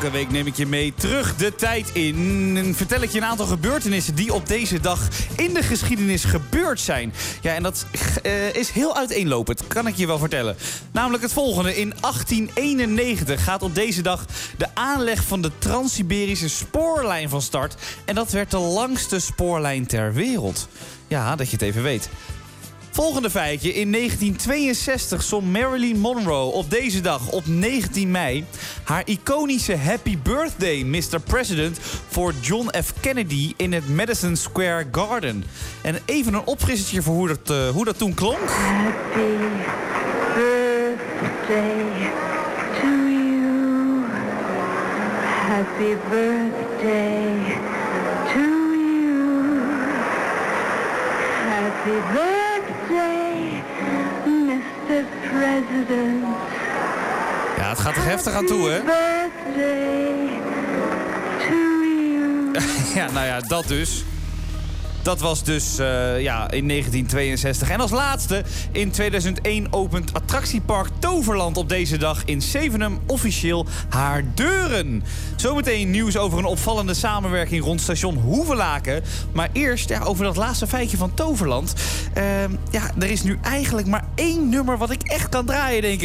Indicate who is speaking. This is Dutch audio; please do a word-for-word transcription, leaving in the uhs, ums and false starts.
Speaker 1: Elke week neem ik je mee terug de tijd in. En vertel ik je een aantal gebeurtenissen die op deze dag in de geschiedenis gebeurd zijn. Ja, en dat uh, is heel uiteenlopend, kan ik je wel vertellen. Namelijk het volgende. In achttien eenennegentig gaat op deze dag de aanleg van de Trans-Siberische spoorlijn van start. En dat werd de langste spoorlijn ter wereld. Ja, dat je het even weet. Volgende feitje. In negentien tweeënzestig zong Marilyn Monroe op deze dag, op negentien mei... haar iconische Happy Birthday, mister President... voor John F. Kennedy in het Madison Square Garden. En even een opfrissertje voor hoe dat, uh, hoe dat toen klonk.
Speaker 2: Happy birthday to you. Happy birthday to you. Happy birthday. mister President.
Speaker 1: Ja, het gaat er heftig aan toe, hè?
Speaker 2: Birthday to you.
Speaker 1: Ja, nou ja, dat dus. Dat was dus uh, ja, in negentien tweeënzestig. En als laatste, in tweeduizend één opent attractiepark Toverland op deze dag in Zevenum officieel haar deuren. Zometeen nieuws over een opvallende samenwerking rond station Hoevelaken. Maar eerst ja, over dat laatste feitje van Toverland. Uh, ja, er is nu eigenlijk maar één nummer wat ik echt kan draaien, denk ik.